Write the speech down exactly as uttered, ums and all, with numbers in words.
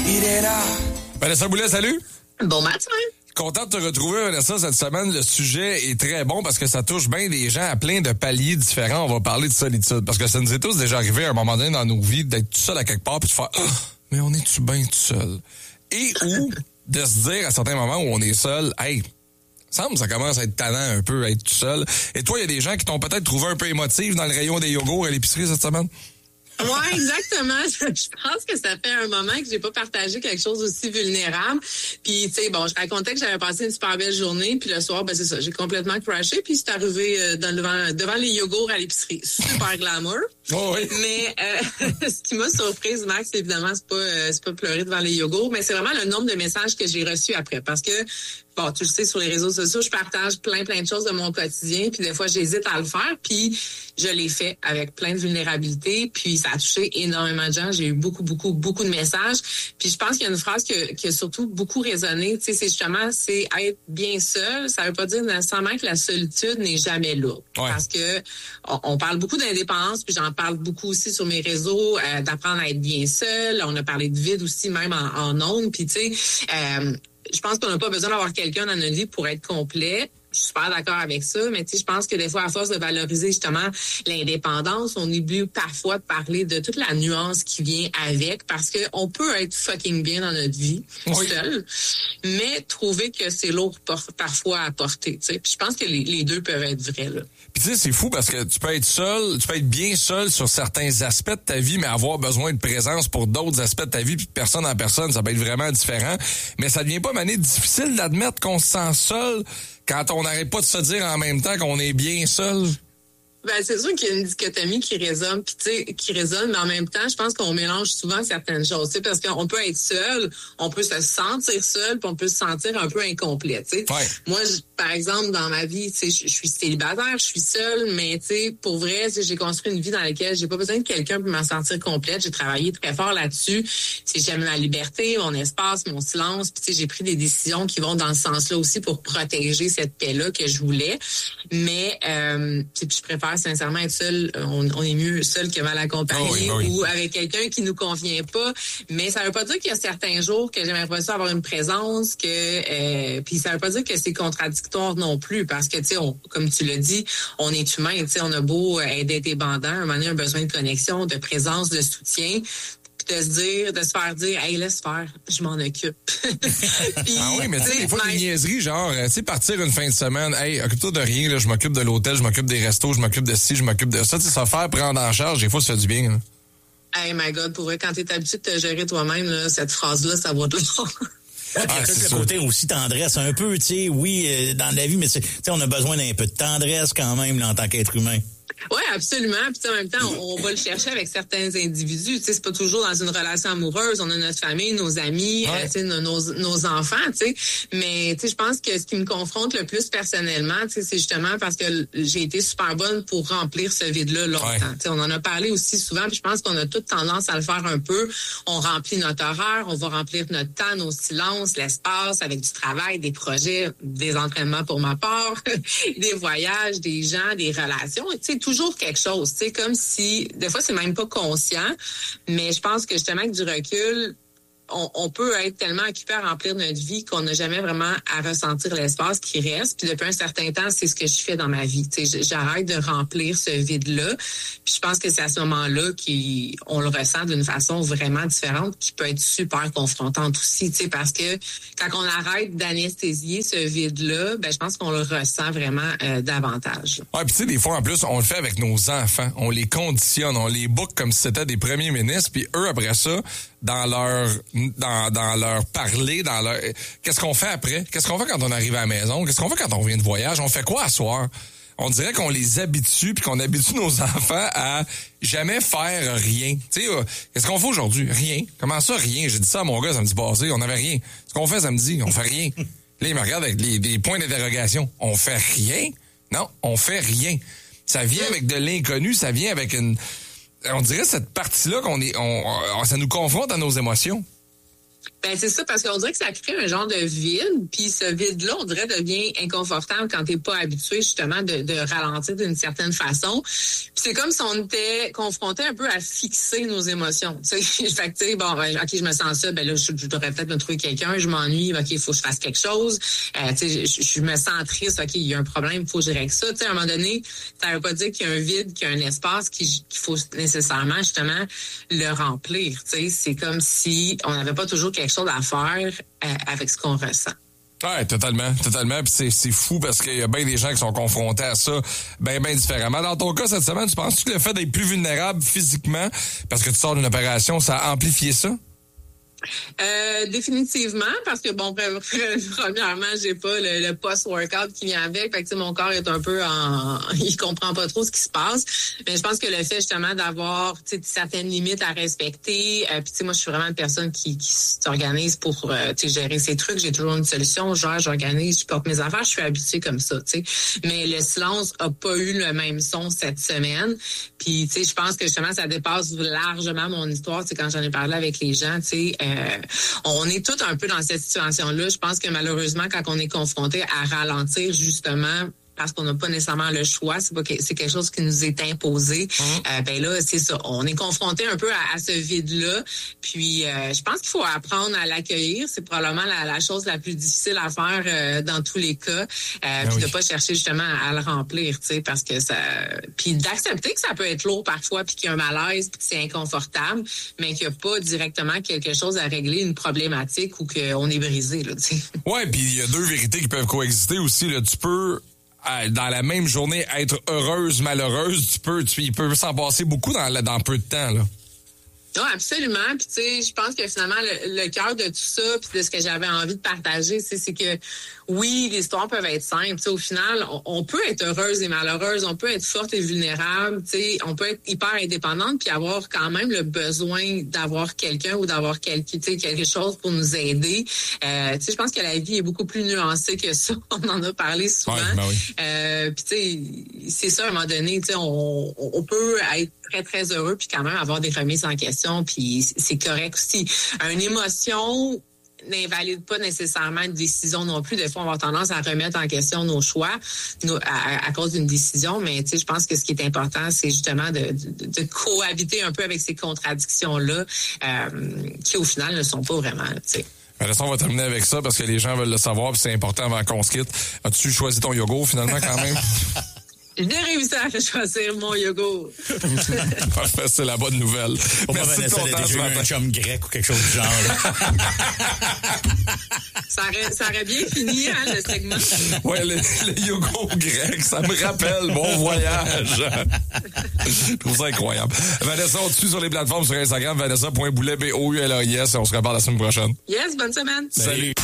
Vanessa Boulet, salut. Bon matin. Content de te retrouver, Vanessa, cette semaine. Le sujet est très bon parce que ça touche bien des gens à plein de paliers différents. On va parler de solitude parce que ça nous est tous déjà arrivé à un moment donné dans nos vies d'être tout seul à quelque part puis de faire oh, « mais on est-tu bien tout seul? » Et ou de se dire à certains moments où on est seul « Hey, semble ça commence à être tannant un peu à être tout seul. » Et toi, il y a des gens qui t'ont peut-être trouvé un peu émotif dans le rayon des yogourts à l'épicerie cette semaine? Ouais, exactement. Je pense que ça fait un moment que j'ai pas partagé quelque chose aussi vulnérable. Puis, tu sais, bon, je racontais que j'avais passé une super belle journée, puis le soir, ben c'est ça, j'ai complètement crashé, puis c'est arrivé euh, devant, devant les yogourts à l'épicerie. Super glamour. Oh oui. Mais euh, ce qui m'a surprise, Max, évidemment, c'est pas, euh, c'est pas pleurer devant les yogourts, mais c'est vraiment le nombre de messages que j'ai reçus après. Parce que, bon, tu le sais, sur les réseaux sociaux, je partage plein, plein de choses de mon quotidien, puis des fois, j'hésite à le faire, puis je l'ai fait avec plein de vulnérabilité, puis ça a touché énormément de gens. J'ai eu beaucoup, beaucoup, beaucoup de messages. Puis je pense qu'il y a une phrase que, qui a surtout beaucoup résonné, tu sais, c'est justement, c'est être bien seul. Ça veut pas dire nécessairement que la solitude n'est jamais là. Ouais. Parce que on, on parle beaucoup d'indépendance, puis j'en parle beaucoup aussi sur mes réseaux, euh, d'apprendre à être bien seul. On a parlé de vide aussi, même en, en ondes, puis tu sais... Euh, je pense qu'on n'a pas besoin d'avoir quelqu'un dans notre vie pour être complet. Je suis super d'accord avec ça, mais tu sais, je pense que des fois, à force de valoriser justement l'indépendance, on oublie parfois de parler de toute la nuance qui vient avec, parce que on peut être fucking bien dans notre vie, oui. seul, mais trouver que c'est lourd parfois à porter, tu sais. Puis je pense que les, les deux peuvent être vrais, là. Puis tu sais, c'est fou parce que tu peux être seul, tu peux être bien seul sur certains aspects de ta vie, mais avoir besoin de présence pour d'autres aspects de ta vie, puis de personne en personne, ça peut être vraiment différent. Mais ça devient pas, mané, difficile d'admettre qu'on se sent seul quand on n'arrête pas de se dire en même temps qu'on est bien seul. Ben, c'est sûr qu'il y a une dichotomie qui résonne, puis tu sais, qui résonne, mais en même temps, je pense qu'on mélange souvent certaines choses, tu sais, parce qu'on peut être seul, on peut se sentir seul, puis on peut se sentir un peu incomplet, tu sais. Ouais. Moi, je, par exemple, dans ma vie, tu sais, je, je suis célibataire, je suis seule, mais tu sais, pour vrai, j'ai construit une vie dans laquelle j'ai pas besoin de quelqu'un pour me sentir complète. J'ai travaillé très fort là-dessus. Tu sais, j'aime ma liberté, mon espace, mon silence, puis tu sais, j'ai pris des décisions qui vont dans ce sens-là aussi pour protéger cette paix-là que je voulais. Mais, euh, puis je préfère sincèrement être seul, on, on est mieux seul que mal accompagné, oh oui, oh oui. ou avec quelqu'un qui nous convient pas. Mais ça veut pas dire qu'il y a certains jours que j'aimerais pas ça avoir une présence, que euh, puis ça veut pas dire que c'est contradictoire non plus, parce que tu sais, comme tu l'as dit, on est humain, tu sais, on a beau être indépendant, un moment donné, un besoin de connexion, de présence, de soutien. De se dire, de se faire dire, hey, laisse faire, je m'en occupe. Puis, ah oui, mais tu sais, des fois, des niaiseries, genre, tu sais, partir une fin de semaine, hey, occupe-toi de rien, là, je m'occupe de l'hôtel, je m'occupe des restos, je m'occupe de ci, je m'occupe de ça. Tu sais, ça faire prendre en charge, des fois, ça fait du bien. Là. Hey, my God, pour vrai, quand t'es habitué de te gérer toi-même, là, cette phrase-là, ça va de l'or. Ouais, puis il y a tout le sûr. Côté aussi tendresse, un peu, tu sais, oui, euh, dans la vie, mais tu sais, on a besoin d'un peu de tendresse quand même, là, en tant qu'être humain. Oui, absolument. Puis en même temps, on, on va le chercher avec certains individus. Tu sais, c'est pas toujours dans une relation amoureuse. On a notre famille, nos amis, ouais. euh, tu sais, nos, nos, nos enfants, tu sais. Mais tu sais, je pense que ce qui me confronte le plus personnellement, tu sais, c'est justement parce que j'ai été super bonne pour remplir ce vide-là longtemps. Ouais. Tu sais, on en a parlé aussi souvent. Puis je pense qu'on a toute tendance à le faire un peu. On remplit notre horaire, on va remplir notre temps, nos silences, l'espace, avec du travail, des projets, des entraînements pour ma part, des voyages, des gens, des relations. Tu sais, toujours quelque chose, tu sais, comme si, des fois, c'est même pas conscient, mais je pense que justement, avec du recul, on, on peut être tellement occupé à remplir notre vie qu'on n'a jamais vraiment à ressentir l'espace qui reste. Puis depuis un certain temps, c'est ce que je fais dans ma vie. Tu sais, j'arrête de remplir ce vide-là. Puis je pense que c'est à ce moment-là qu'on le ressent d'une façon vraiment différente, qui peut être super confrontante aussi. Tu sais, parce que quand on arrête d'anesthésier ce vide-là, ben je pense qu'on le ressent vraiment euh, davantage. Ouais, puis tu sais, des fois en plus, on le fait avec nos enfants, on les conditionne, on les book comme si c'était des premiers ministres, puis eux après ça, dans leur dans dans leur parler, dans leur qu'est-ce qu'on fait après? Qu'est-ce qu'on fait quand on arrive à la maison? Qu'est-ce qu'on fait quand on vient de voyage? On fait quoi à soir? On dirait qu'on les habitue puis qu'on habitue nos enfants à jamais faire rien. Tu sais, euh, qu'est-ce qu'on fait aujourd'hui? Rien. Comment ça, rien? J'ai dit ça à mon gars samedi passé, on n'avait rien. Ce qu'on fait samedi, on fait rien. Là, il me regarde avec les, les points d'interrogation. On fait rien? Non, on fait rien. Ça vient avec de l'inconnu, ça vient avec une... On dirait cette partie-là qu'on est, on, on, ça nous confronte à nos émotions. Ben c'est ça, parce qu'on dirait que ça crée un genre de vide, puis ce vide-là, on dirait, devient inconfortable quand t'es pas habitué justement de, de ralentir d'une certaine façon. Puis c'est comme si on était confronté un peu à fixer nos émotions. Tu sais, fait que tu sais, bon, ben, ok, je me sens ça, ben là, je, je devrais peut-être me trouver quelqu'un, je m'ennuie, ok, il faut que je fasse quelque chose. Euh, tu sais, je, je me sens triste, ok, il y a un problème, il faut que je règle ça. Tu sais, à un moment donné, ça veut pas dire qu'il y a un vide, qu'il y a un espace qu'il, qu'il faut nécessairement justement le remplir. Tu sais, c'est comme si on n'avait pas toujours quelque chose à faire euh, avec ce qu'on ressent. Ouais, totalement, totalement. Puis c'est, c'est fou parce qu'il y a bien des gens qui sont confrontés à ça bien, bien différemment. Dans ton cas, cette semaine, tu penses-tu que le fait d'être plus vulnérable physiquement, parce que tu sors d'une opération, ça a amplifié ça? Euh, définitivement, parce que bon, premièrement, j'ai pas le, le post-workout qui vient avec, fait que mon corps est un peu en, il comprend pas trop ce qui se passe. Mais je pense que le fait justement d'avoir certaines limites à respecter, euh, puis tu sais, moi je suis vraiment une personne qui, qui s'organise pour euh, gérer ses trucs. J'ai toujours une solution, genre j'organise, je porte mes affaires, je suis habituée comme ça, tu sais. Mais le silence a pas eu le même son cette semaine. Puis tu sais, je pense que justement ça dépasse largement mon histoire. Tu sais, quand j'en ai parlé avec les gens, tu sais. Euh, Euh, on est tous un peu dans cette situation-là. Je pense que malheureusement, quand on est confronté à ralentir, justement, parce qu'on n'a pas nécessairement le choix, c'est pas que, c'est quelque chose qui nous est imposé. Mmh. Euh, ben là, c'est ça. On est confronté un peu à, à ce vide-là. Puis, euh, je pense qu'il faut apprendre à l'accueillir. C'est probablement la, la chose la plus difficile à faire euh, dans tous les cas. Euh, ben puis oui. de pas chercher justement à, à le remplir, tu sais, parce que ça. Puis d'accepter que ça peut être lourd parfois, puis qu'il y a un malaise, puis que c'est inconfortable, mais qu'il n'y a pas directement quelque chose à régler, une problématique ou qu'on est brisé, là, tu sais. Ouais, puis il y a deux vérités qui peuvent coexister aussi. Là, tu peux dans la même journée être heureuse, malheureuse, tu peux, tu, il peut s'en passer beaucoup dans, dans peu de temps, là. Non, absolument. Puis tu sais, je pense que finalement le, le cœur de tout ça, puis de ce que j'avais envie de partager, c'est, c'est que oui, les histoires peuvent être simples. Tu sais, au final, on, on peut être heureuse et malheureuse, on peut être forte et vulnérable. Tu sais, on peut être hyper indépendante puis avoir quand même le besoin d'avoir quelqu'un ou d'avoir quelque, tu sais, quelque chose pour nous aider. Euh, tu sais, je pense que la vie est beaucoup plus nuancée que ça. On en a parlé souvent. Ouais, ben oui. euh, puis tu sais, c'est ça à un moment donné. Tu sais, on, on peut être très très heureux puis quand même avoir des remises en question. Puis c'est correct aussi. Une émotion n'invalide pas nécessairement une décision non plus. Des fois, on va avoir tendance à remettre en question nos choix nos, à, à cause d'une décision. Mais tu sais, je pense que ce qui est important, c'est justement de, de, de cohabiter un peu avec ces contradictions-là euh, qui, au final, ne sont pas vraiment, tu sais. Vanessa, on va terminer avec ça parce que les gens veulent le savoir puis c'est important avant qu'on se quitte. As-tu choisi ton yogourt finalement quand même? J'ai réussi à choisir mon yogourt. Parfait, c'est la bonne nouvelle. Pour moi, Vanessa, elle a déjà eu un chum grec ou quelque chose du genre. ça, aurait, ça aurait bien fini, hein, le segment. Ouais, le, le yogourt grec, ça me rappelle mon voyage. Je trouve ça incroyable. Vanessa, on te suit sur les plateformes sur Instagram, vanessa point boulet, B O U L A I S, et on se reparle la semaine prochaine. Yes, bonne semaine. Salut. Salut.